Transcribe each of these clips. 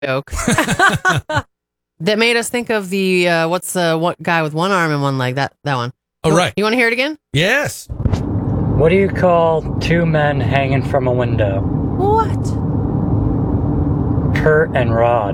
joke that made us think of the what guy with one arm and one leg? That one. Oh, right. You want to hear it again? Yes. What do you call two men hanging from a window? What? Kurt and Rod.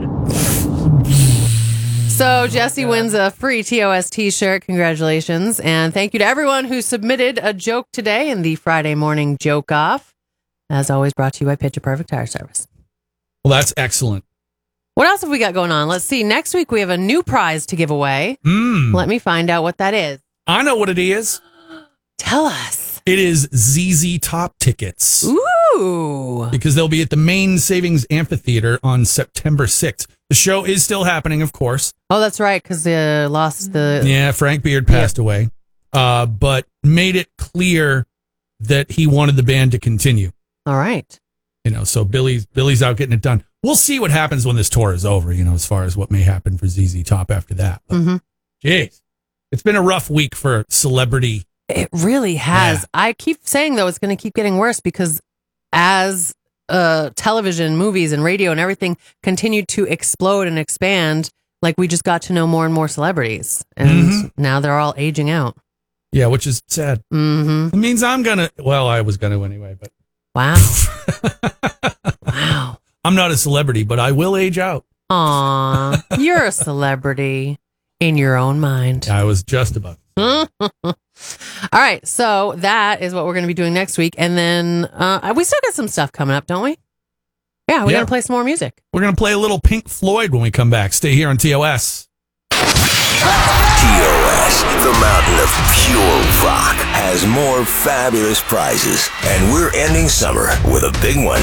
So Jesse wins a free TOS t-shirt. Congratulations. And thank you to everyone who submitted a joke today in the Friday morning joke off. As always, brought to you by Pitch A Perfect Tire Service. Well, that's excellent. What else have we got going on? Let's see. Next week, we have a new prize to give away. Let me find out what that is. I know what it is. Tell us. It is ZZ Top tickets. Ooh. Because they'll be at the Main Savings Amphitheater on September 6th. The show is still happening, of course. Oh, that's right, because they lost the... Yeah, Frank Beard passed away. But made it clear that he wanted the band to continue. All right. You know, so Billy's out getting it done. We'll see what happens when this tour is over, you know, as far as what may happen for ZZ Top after that. But, geez, it's been a rough week for celebrity. It really has. Yeah. I keep saying, though, it's going to keep getting worse because as television, movies, and radio and everything continue to explode and expand, like we just got to know more and more celebrities. And now they're all aging out. Yeah, which is sad. It means I was going to anyway, but. Wow. Wow. I'm not a celebrity, but I will age out. Aw, you're a celebrity in your own mind. I was just about. All right, so that is what we're going to be doing next week. And then we still got some stuff coming up, don't we? Yeah, we're going to play some more music. We're going to play a little Pink Floyd when we come back. Stay here on TOS. TOS, the mountain of pure rock, has more fabulous prizes. And we're ending summer with a big one.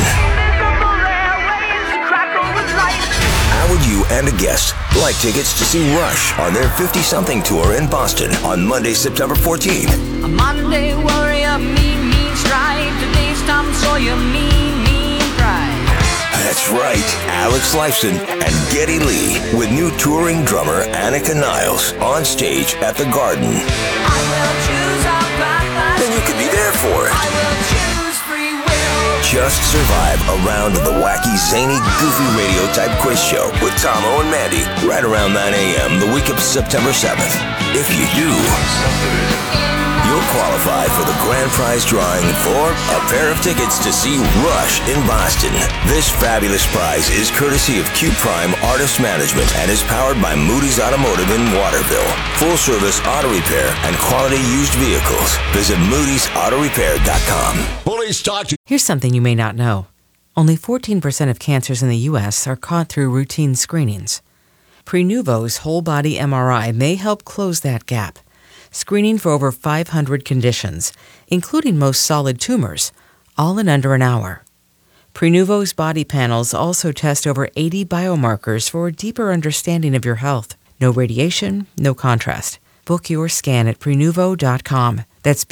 How would you and a guest like tickets to see Rush on their 50-something tour in Boston on Monday, September 14th? A Monday warrior, mean strike. Today's Tom Sawyer, mean pride. That's right, Alex Lifeson and Geddy Lee with new touring drummer Annika Niles on stage at the Garden. I will choose our path. Then you could be there for it. I will choose free will. Just survive a round of the wacky, zany, goofy radio-type quiz show with Tomo and Mandy right around 9 a.m. the week of September 7th. If you do, you'll qualify for the grand prize drawing for a pair of tickets to see Rush in Boston. This fabulous prize is courtesy of Q Prime Artist Management and is powered by Moody's Automotive in Waterville. Full-service auto repair and quality used vehicles. Visit Moody'sAutoRepair.com. Here's something you may not know. Only 14% of cancers in the U.S. are caught through routine screenings. Prenuvo's whole-body MRI may help close that gap, screening for over 500 conditions, including most solid tumors, all in under an hour. Prenuvo's body panels also test over 80 biomarkers for a deeper understanding of your health. No radiation, no contrast. Book your scan at Prenuvo.com. That's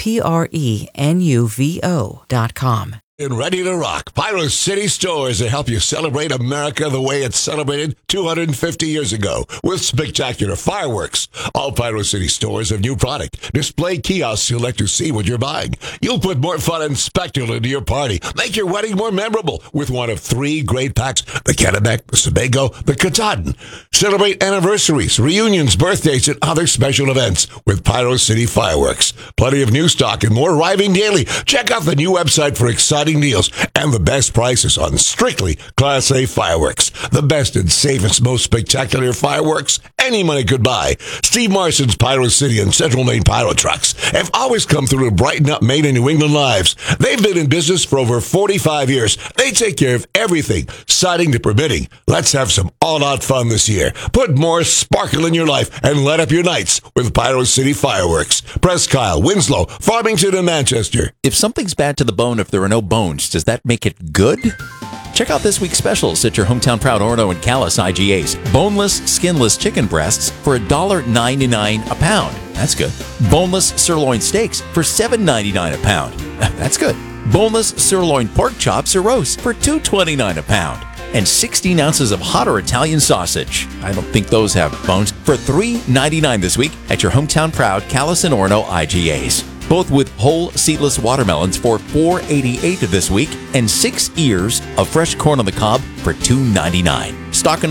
Prenuvo.com. And ready to rock, Pyro City Stores to help you celebrate America the way it's celebrated 250 years ago with spectacular fireworks. All Pyro City Stores have new product. Display kiosks to let you see what you're buying. You'll put more fun and spectacle into your party. Make your wedding more memorable with one of 3 great packs: the Kennebec, the Sebago, the Katahdin. Celebrate anniversaries, reunions, birthdays, and other special events with Pyro City Fireworks. Plenty of new stock and more arriving daily. Check out the new website for exciting deals and the best prices on strictly Class A fireworks. The best and safest, most spectacular fireworks any money could buy. Steve Marson's Pyro City and Central Maine Pyro Trucks have always come through to brighten up Maine and New England lives. They've been in business for over 45 years. They take care of everything, siding to permitting. Let's have some all-out fun this year. Put more sparkle in your life and light up your nights with Pyro City Fireworks. Presque Isle, Winslow, Farmington, and Manchester. If something's bad to the bone, if there are no bones, does that make it good? Check out this week's specials at your hometown proud Orono and Callis IGAs. Boneless, skinless chicken breasts for $1.99 a pound. That's good. Boneless sirloin steaks for $7.99 a pound. That's good. Boneless sirloin pork chops or roasts for $2.29 a pound. And 16 ounces of hot or Italian sausage. I don't think those have bones. For $3.99 this week at your hometown proud Callis and Orono IGAs. Both with whole seedless watermelons for $4.88 this week and 6 ears of fresh corn on the cob for $2.99. stocking